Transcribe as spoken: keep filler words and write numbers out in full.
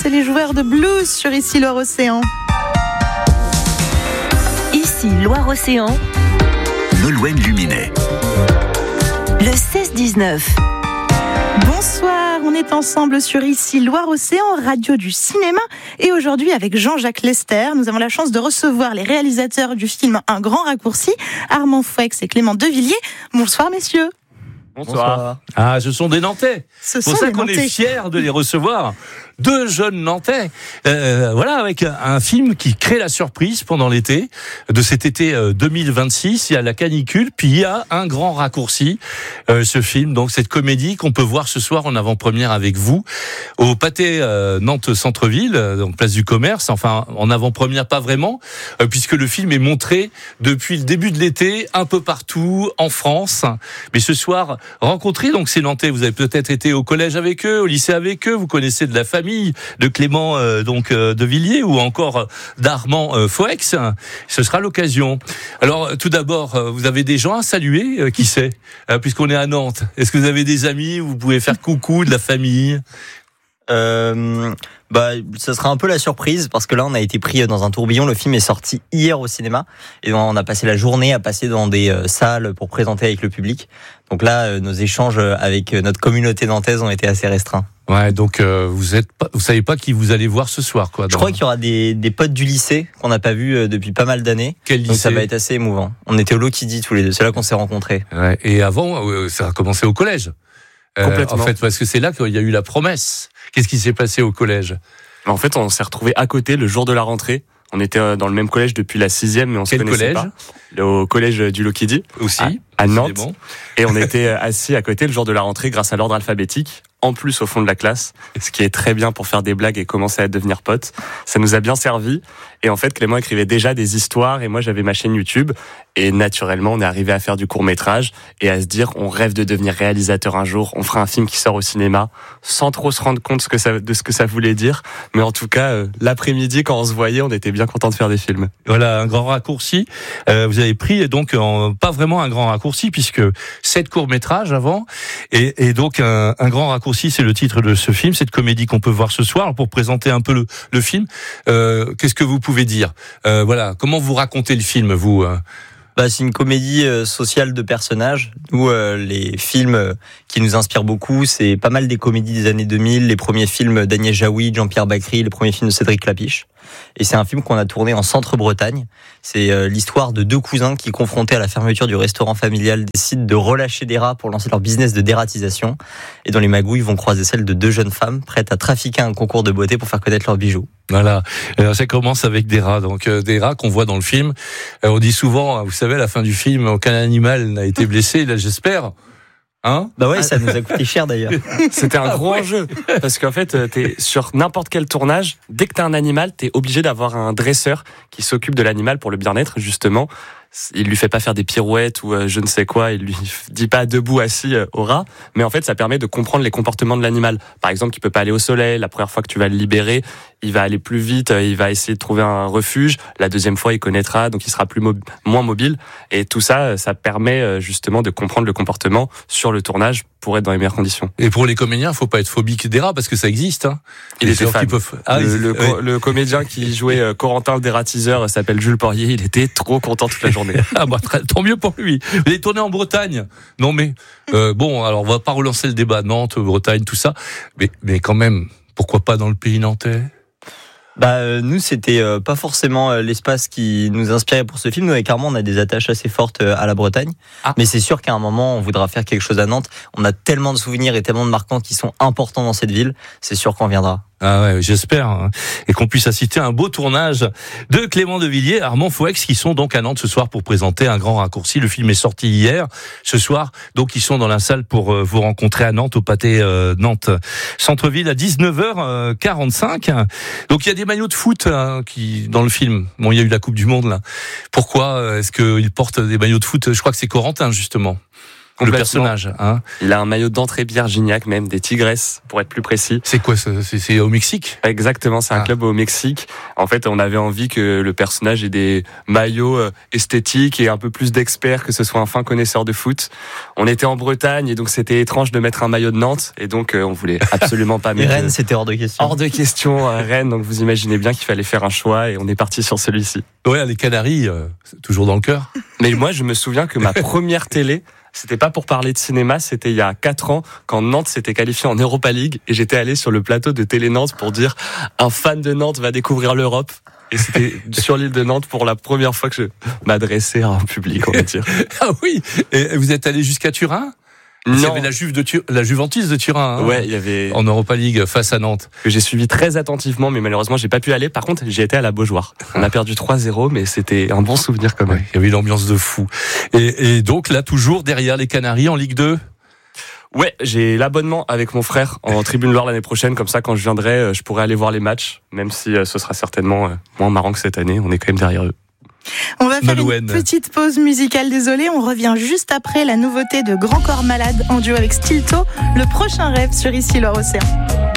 c'est les joueurs de blues sur Ici Loire-Océan. Ici Loire-Océan. Nolwenn Luminet. Le seize dix-neuf. Bonsoir, on est ensemble sur Ici Loire-Océan, radio du cinéma. Et aujourd'hui, avec Jean-Jacques Lester, nous avons la chance de recevoir les réalisateurs du film Un grand raccourci, Armand Foueix et Clément Devilliers. Bonsoir messieurs. Bonsoir. Bonsoir. Ah, ce sont des Nantais. Ce C'est pour sont ça des qu'on Nantais. est fiers de les recevoir. Deux jeunes Nantais. Euh, voilà, avec un, un film qui crée la surprise pendant l'été, de cet été euh, deux mille vingt-six. Il y a la canicule, puis il y a Un grand raccourci. Euh, ce film, donc cette comédie qu'on peut voir ce soir en avant-première avec vous, au Pâté euh, Nantes Centre-Ville, euh, donc place du Commerce. Enfin, en avant-première, pas vraiment, euh, puisque le film est montré depuis le début de l'été, un peu partout en France. Mais ce soir, rencontrez donc ces Nantais. Vous avez peut-être été au collège avec eux, au lycée avec eux. Vous connaissez de la famille de Clément euh, donc euh, Devilliers ou encore euh, d'Armand euh, Foueix. Ce sera l'occasion. Alors, tout d'abord, euh, vous avez des gens à saluer, euh, qui sait, euh, puisqu'on est à Nantes. Est-ce que vous avez des amis où vous pouvez faire coucou, de la famille? Euh, bah, ça sera un peu la surprise parce que là, on a été pris dans un tourbillon. Le film est sorti hier au cinéma et on a passé la journée à passer dans des euh, salles pour présenter avec le public. Donc là, euh, nos échanges avec notre communauté nantaise ont été assez restreints. Ouais, donc euh, vous êtes pas, vous savez pas qui vous allez voir ce soir, quoi. Je crois qu'il y aura des, des potes du lycée qu'on n'a pas vus depuis pas mal d'années. Quel lycée? Donc ça va être assez émouvant. On était au Lokidi tous les deux. C'est là qu'on s'est rencontrés. Ouais, et avant, euh, ça a commencé au collège. Euh, Complètement. En fait, parce que c'est là qu'il y a eu la promesse. Qu'est-ce qui s'est passé au collège? En fait, on s'est retrouvés à côté le jour de la rentrée. On était dans le même collège depuis la sixième, mais on Quel se connaissait collège? pas. Au collège du Lokidi, Aussi, à, à Nantes. décidément. Et on était assis à côté le jour de la rentrée grâce à l'ordre alphabétique, en plus au fond de la classe, ce qui est très bien pour faire des blagues et commencer à devenir potes. Ça nous a bien servi. Et en fait, Clément écrivait déjà des histoires et moi j'avais ma chaîne YouTube. Et naturellement, on est arrivé à faire du court-métrage et à se dire, on rêve de devenir réalisateur un jour. On fera un film qui sort au cinéma sans trop se rendre compte de ce que ça voulait dire. Mais en tout cas, euh, l'après-midi, quand on se voyait, on était bien content de faire des films. Voilà, Un grand raccourci. Euh, vous avez pris donc en, pas vraiment un grand raccourci puisque sept courts-métrages avant et, et donc un, un grand raccourci, c'est le titre de ce film, cette comédie qu'on peut voir ce soir. Alors, pour présenter un peu le, le film, euh, qu'est-ce que vous pouvez dire? euh, Voilà, comment vous racontez le film, vous? euh Bah, c'est une comédie euh, sociale de personnages. Nous, euh, les films euh, qui nous inspirent beaucoup, c'est pas mal des comédies des années deux mille, les premiers films d'Agnès Jaoui, Jean-Pierre Bacry, les premiers films de Cédric Clapiche. Et c'est un film qu'on a tourné en Centre-Bretagne. C'est euh, l'histoire de deux cousins qui, confrontés à la fermeture du restaurant familial, décident de relâcher des rats pour lancer leur business de dératisation. Et dans les magouilles, vont croiser celle de deux jeunes femmes prêtes à trafiquer un concours de beauté pour faire connaître leurs bijoux. Voilà, alors, ça commence avec des rats, donc euh, des rats qu'on voit dans le film. Euh, on dit souvent, vous savez, à la fin du film, aucun animal n'a été blessé, là j'espère. Hein? Bah ouais, ça nous a coûté cher d'ailleurs. C'était un Ah, gros ouais. enjeu. Parce qu'en fait, t'es sur n'importe quel tournage, dès que t'as un animal, t'es obligé d'avoir un dresseur qui s'occupe de l'animal pour le bien-être, justement. Il lui fait pas faire des pirouettes ou euh, je ne sais quoi, il lui dit pas debout assis euh, au rat, mais en fait ça permet de comprendre les comportements de l'animal. Par exemple, il peut pas aller au soleil, la première fois que tu vas le libérer, il va aller plus vite, euh, il va essayer de trouver un refuge, la deuxième fois il connaîtra, donc il sera plus mob- moins mobile, et tout ça, euh, ça permet euh, justement de comprendre le comportement sur le tournage pour être dans les meilleures conditions. Et pour les comédiens, il faut pas être phobique des rats parce que ça existe. Hein. Il Les était gens fan. qui peuvent... ah, le, ils- le, ouais. le comédien qui jouait euh, Corentin le dératiseur euh, s'appelle Jules Porrier, il était trop content toute la journée. Ah bah très, tant mieux pour lui. Vous avez tourné en Bretagne. Non mais euh, bon, alors on va pas relancer le débat Nantes, Bretagne, tout ça, mais mais quand même, pourquoi pas dans le pays nantais? Bah euh, nous c'était euh, pas forcément euh, l'espace qui nous inspirait pour ce film. Nous avec Armand on a des attaches assez fortes euh, à la Bretagne. Ah. Mais c'est sûr qu'à un moment on voudra faire quelque chose à Nantes. On a tellement de souvenirs et tellement de marquants qui sont importants dans cette ville. C'est sûr qu'on viendra. Ah ouais, j'espère, hein. Et qu'on puisse assister à un beau tournage de Clément Devilliers, Armand Foueix, qui sont donc à Nantes ce soir pour présenter Un grand raccourci. Le film est sorti hier, ce soir, donc ils sont dans la salle pour vous rencontrer à Nantes, au Pâté euh, Nantes Centre-Ville à dix-neuf heures quarante-cinq. Donc il y a des maillots de foot hein, qui dans le film. Bon, il y a eu la Coupe du Monde là. Pourquoi est-ce qu'ils portent des maillots de foot? Je crois que c'est Corentin justement. Le personnage, hein. Il a un maillot d'entrée bière Gignac, même des Tigresses, pour être plus précis. C'est quoi ça? C'est, c'est au Mexique? Exactement, c'est un Ah. club au Mexique. En fait, on avait envie que le personnage ait des maillots euh, esthétiques et un peu plus d'experts, que ce soit un fin connaisseur de foot. On était en Bretagne et donc c'était étrange de mettre un maillot de Nantes et donc euh, on voulait absolument pas Et mettre Rennes, de- c'était hors de question. hors de question euh, Rennes. Donc vous imaginez bien qu'il fallait faire un choix et on est parti sur celui-ci. Ouais, les Canaries, euh, c'est toujours dans le cœur. Mais moi, je me souviens que ma première télé, c'était pas pour parler de cinéma, c'était il y a quatre ans, quand Nantes s'était qualifié en Europa League, et j'étais allé sur le plateau de Télé Nantes pour dire un fan de Nantes va découvrir l'Europe. Et c'était sur l'île de Nantes pour la première fois que je m'adressais à un public, on va dire. Ah oui. Et vous êtes allé jusqu'à Turin? Il y Non. avait la Juve de Tu- la Juventus de Turin. Hein, Ouais, il y avait en Europa League face à Nantes. que j'ai suivi très attentivement, mais malheureusement, j'ai pas pu aller. Par contre, j'ai été à la Beaujoire. On a perdu trois zéro, mais c'était un bon souvenir quand même. Ouais, il y avait une ambiance de fou. Et, et donc là, toujours derrière les Canaries en Ligue deux. Ouais, j'ai l'abonnement avec mon frère en Tribune Loire l'année prochaine. Comme ça, quand je viendrai, euh, je pourrai aller voir les matchs, même si euh, ce sera certainement euh, moins marrant que cette année. On est quand même derrière eux. On va faire Nolwenn. une petite pause musicale, désolé. On revient juste après la nouveauté de Grand Corps Malade en duo avec Stilto, le prochain rêve sur Ici Loire Océan.